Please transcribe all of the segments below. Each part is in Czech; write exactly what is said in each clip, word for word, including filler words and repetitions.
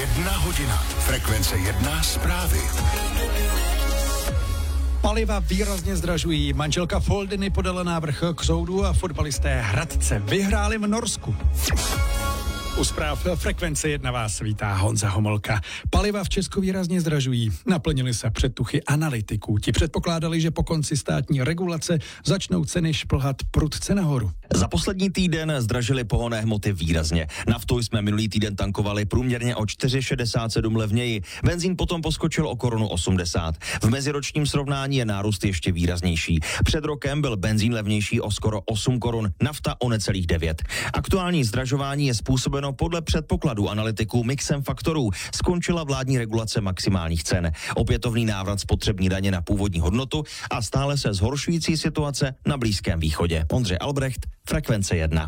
Jedna hodina. Frekvence jedna zprávy. Paliva výrazně zdražují. Manželka Foldiny podala návrh k soudu a fotbalisté Hradce vyhráli v Norsku. U zpráv Frekvence jedna vás vítá Honza Homolka. Paliva v Česku výrazně zdražují. Naplnily se předtuchy analytiků. Ti předpokládali, že po konci státní regulace začnou ceny šplhat prudce nahoru. Za poslední týden zdražily pohonné hmoty výrazně. Naftu jsme minulý týden tankovali průměrně o čtyři šedesát sedm levněji. Benzín potom poskočil o korunu osmdesát. V meziročním srovnání je nárůst ještě výraznější. Před rokem byl benzín levnější o skoro osm korun, nafta o necelých devět. Aktuální zdražování je způsobeno podle předpokladů analytiků mixem faktorů. Skončila vládní regulace maximálních cen, opětovný návrat spotřební daně na původní hodnotu a stále se zhoršující situace na Blízkém východě. Ondřej Albrecht, Frekvence jedna.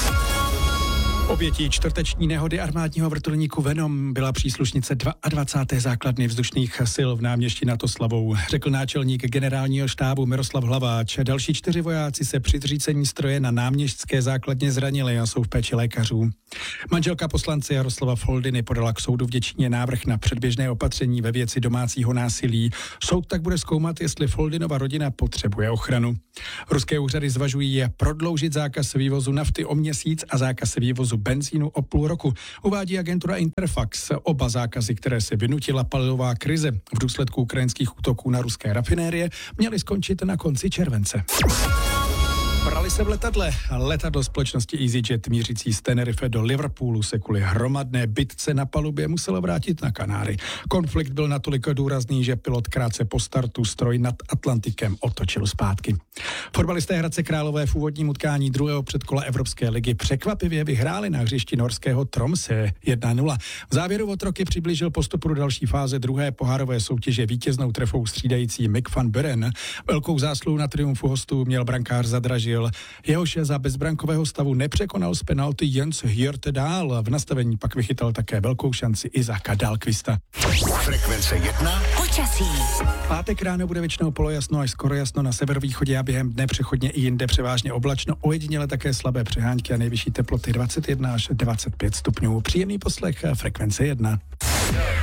Obětí čtvrteční nehody armádního vrtulníku Venom byla příslušnice dvacáté druhé základny vzdušných sil v náměstí nad Oslavou, řekl náčelník generálního štábu Miroslav Hlaváč. Další čtyři vojáci se při zřícení stroje na náměstské základně zranili a jsou v péči lékařů. Manželka poslance Jaroslava Foldiny podala k soudu v Děčíně návrh na předběžné opatření ve věci domácího násilí. Soud tak bude zkoumat, jestli Foldinova rodina potřebuje ochranu. Ruské úřady zvažují prodloužit zákaz vývozu nafty o měsíc a zákaz vývozu benzínu o půl roku. Uvádí agentura Interfax. Oba zákazy, které se vynutila palivová krize v důsledku ukrajinských útoků na ruské rafinérie, měly skončit na konci července. Brali se v letadle. Letadlo společnosti EasyJet mířící z Tenerife do Liverpoolu se kvůli hromadné bitce na palubě muselo vrátit na Kanáry. Konflikt byl natolik důrazný, že pilot krátce po startu stroj nad Atlantikem otočil zpátky. Fotbalisté Hradce Králové v úvodním utkání druhého předkola Evropské ligy překvapivě vyhráli na hřišti norského Tromsø jedna nula. V závěru otroky přiblížil postupu do další fáze druhé pohárové soutěže vítěznou trefou střídající Mick van Buren. Velkou zásluhu na triumfu hostů měl brankář Zadražil. Jehož za bezbrankového stavu nepřekonal z penalty Jens Hjortedal. V nastavení pak vychytal také velkou šanci Izaka Dahlqvista. Frekvence jedna. Počasí. Pátek ráno bude většinou polojasno až skoro jasno na severovýchodě a během dne přechodně i jinde převážně oblačno, ojediněle také slabé přehánky a nejvyšší teploty dvacet jedna až dvacet pět stupňů. Příjemný poslech Frekvence jedna.